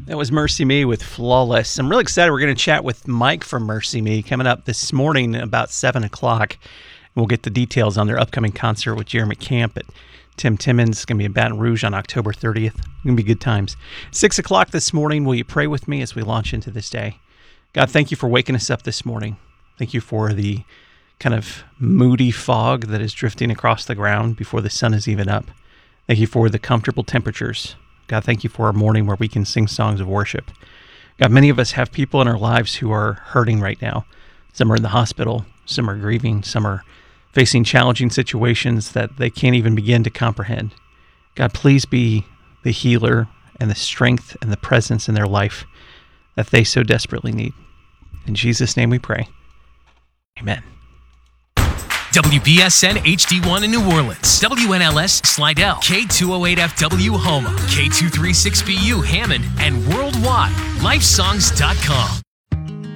That was Mercy Me with Flawless. I'm really excited. We're going to chat with Mike from Mercy Me coming up this morning about 7 o'clock. We'll get the details on their upcoming concert with Jeremy Camp at Tim Timmons. It's going to be in Baton Rouge on October 30th. It's going to be good times. 6 o'clock this morning, will you pray with me as we launch into this day? God, thank you for waking us up this morning. Thank you for the kind of moody fog that is drifting across the ground before the sun is even up. Thank you for the comfortable temperatures. God, thank you for our morning where we can sing songs of worship. God, many of us have people in our lives who are hurting right now. Some are in the hospital, some are grieving, some are facing challenging situations that they can't even begin to comprehend. God, please be the healer and the strength and the presence in their life that they so desperately need. In Jesus' name we pray. Amen. WBSN HD1 in New Orleans, WNLS Slidell, K208FW Houma, K236BU Hammond, and worldwide, lifesongs.com.